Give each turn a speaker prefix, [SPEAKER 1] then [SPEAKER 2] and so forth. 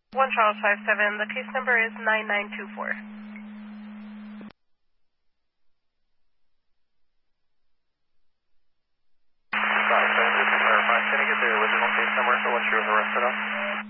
[SPEAKER 1] 1 Charles 57, the case number is 9924.
[SPEAKER 2] Just to clarify, can I get the original case number so once you're arrested up?